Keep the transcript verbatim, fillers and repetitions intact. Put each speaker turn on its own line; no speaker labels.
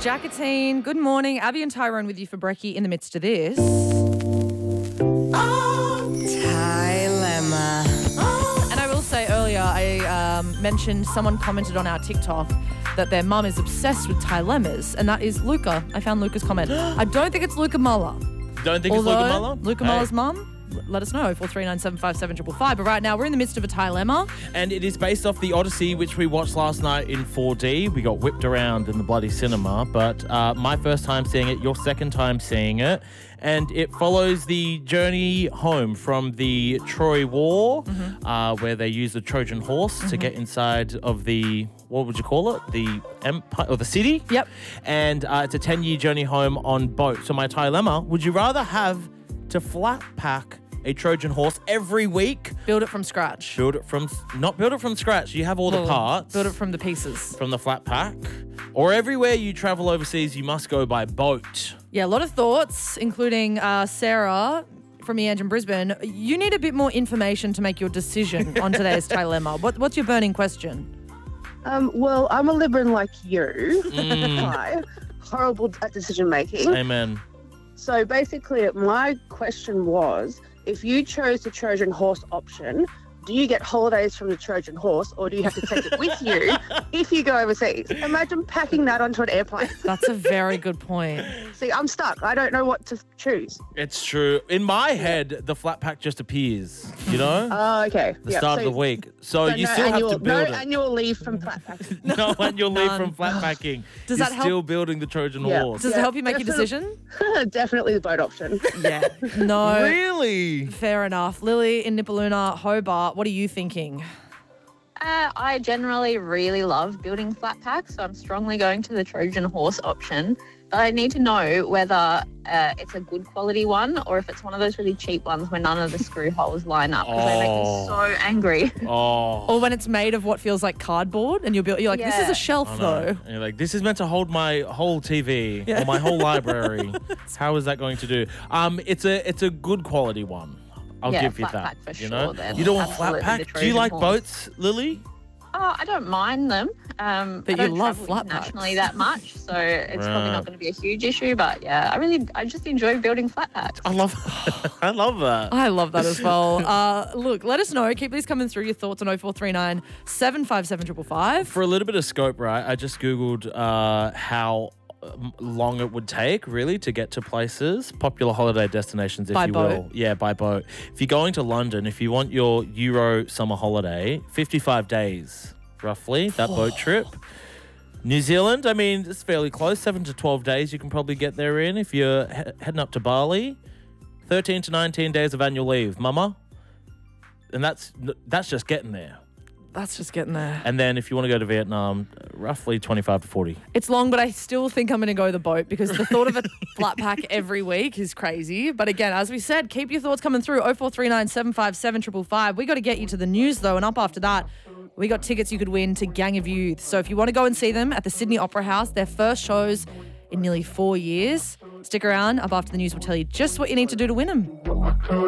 Jackatine, good morning. Abby and Tyrone with you for brekkie in the midst of this.
Dilemma.
And I will say earlier, I um, mentioned someone commented on our TikTok that their mum is obsessed with dilemmas, and that is Luca. I found Luca's comment. I don't think it's Luca Muller.
Don't think
Although,
it's Luca Muller?
Luca
Hey.
Muller's mum? Let us know, four three nine seven five seven five five. But right now, we're in the midst of a dilemma.
And it is based off the Odyssey, which we watched last night in four D. We got whipped around in the bloody cinema, but uh, my first time seeing it, your second time seeing it. And it follows the journey home from the Troy War, mm-hmm. uh, where they use the Trojan horse mm-hmm. to get inside of the, what would you call it? The empire, or the city?
Yep.
And uh, it's a ten-year journey home on boat. So my dilemma, would you rather have to flat pack a Trojan horse every week?
Build it from scratch.
Build it from, not build it from scratch. You have all
Well,
the parts.
Build it from the pieces.
From the flat pack. Or everywhere you travel overseas, you must go by boat.
Yeah, a lot of thoughts, including uh, Sarah from Eange in Brisbane. You need a bit more information to make your decision on today's dilemma. What, what's your burning question?
Um, well, I'm a Libran like you.
Mm.
Hi. Horrible at decision making.
Amen.
So basically, my question was, if you chose the Trojan horse option, do you get holidays from the Trojan horse, or do you have to take it with you if you go overseas? Imagine packing that onto an airplane.
That's a very good point.
See, I'm stuck. I don't know what to choose.
It's true. In my head, the flat pack just appears, you know?
Oh, okay.
the
Yep,
start
so-
of the week. So,
so
you
no
still
annual,
have to build
no
it.
annual leave from flat packing.
No annual leave
None.
from flat packing.
Does
You're
that help?
still building the Trojan
Yeah.
horse.
Does it
Yeah,
help you make your
definitely.
decision?
Definitely the boat option.
Yeah. No.
Really?
Fair enough. Lily in Nipaluna, Hobart, what are you thinking?
Uh, I generally really love building flat packs, so I'm strongly going to the Trojan horse option. But I need to know whether uh, it's a good quality one or if it's one of those really cheap ones where none of the screw holes line up, because they make
Oh.
me so angry.
Oh.
Or when it's made of what feels like cardboard and you'll be, you're like, this is
Yeah.
a shelf
I know.
though.
And you're like, this is meant to hold my whole T V
Yeah.
or my whole library. How is that going to do? Um, it's a it's a good quality one. I'll
Yeah,
give you
flat
that.
pack for
you
sure
know,
then.
you don't want flat
Absolutely
pack.
the
Do you
Trojan
like
horse.
boats, Lily?
Oh, I don't mind them. Um,
But
I
you
don't
love
travel
flat
internationally
packs.
that much, so it's probably
Right.
not going to be a huge issue. But yeah, I really, I just enjoy building flat packs.
I love, I love that.
I love that as well. Uh, look, let us know. Keep these coming through. Your thoughts on oh four three nine, seven five seven five five.
For a little bit of scope, right? I just googled uh, how um, long it would take, really, to get to places, popular holiday destinations, if
By
you
boat.
will. Yeah, by boat. If you're going to London, if you want your Euro summer holiday, fifty-five days, roughly, that boat trip. New Zealand, I mean, it's fairly close, seven to twelve days you can probably get there in. If you're he- heading up to Bali, thirteen to nineteen days of annual leave, mama. And that's that's just getting there.
That's just getting there.
And then if you want to go to Vietnam, roughly twenty-five to forty.
It's long, but I still think I'm going to go the boat because the thought of a flat pack every week is crazy. But again, as we said, keep your thoughts coming through. oh four three nine, seven five seven five five five. We got to get you to the news though. And up after that, we got tickets you could win to Gang of Youth. So if you want to go and see them at the Sydney Opera House, their first shows in nearly four years, stick around. Up after the news, we'll tell you just what you need to do to win them.